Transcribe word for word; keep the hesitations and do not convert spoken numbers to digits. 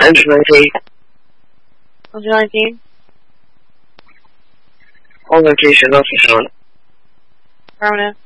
Engine nineteen. Engine nineteen. All location, not for Sean. Affirmative.